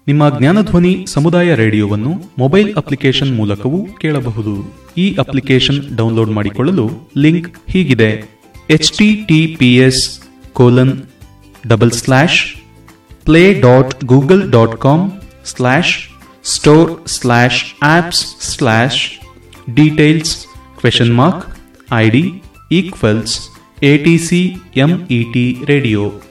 ನಿಮ್ಮ ಜ್ಞಾನಧ್ವನಿ ಸಮುದಾಯ ರೇಡಿಯೋವನ್ನು mobile application ಮೂಲಕವೂ ಕೇಳಬಹುದು. ಈ ಅಪ್ಲಿಕೇಶನ್ ಡೌನ್ಲೋಡ್ ಮಾಡಿಕೊಳ್ಳಲು ಲಿಂಕ್ ಹೀಗಿದೆ: https://play.google.com/store/apps/details?id=ATC MET radio